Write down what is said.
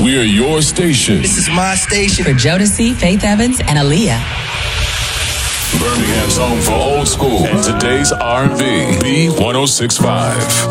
We are your station. This is my station. For Jodeci, Faith Evans, and Aaliyah. Birmingham's home for old school and today's R&B. B1065.